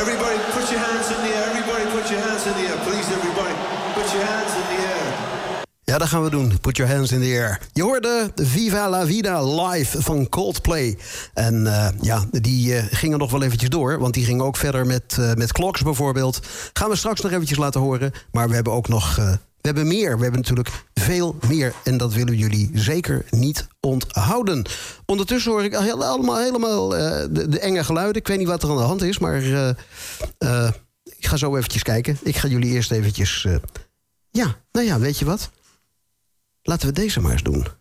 Everybody put your hands in the air. Everybody put your hands in the air. Please, everybody put your hands in the air. Ja, dat gaan we doen. Put your hands in the air. Je hoorde Viva la Vida live van Coldplay. En die gingen nog wel eventjes door. Want die gingen ook verder met Clocks bijvoorbeeld. Gaan we straks nog eventjes laten horen. Maar we hebben ook nog... we hebben meer. We hebben natuurlijk veel meer. En dat willen jullie zeker niet onthouden. Ondertussen hoor ik helemaal de enge geluiden. Ik weet niet wat er aan de hand is. Maar ik ga zo eventjes kijken. Ik ga jullie eerst eventjes... weet je wat? Laten we deze maar eens doen.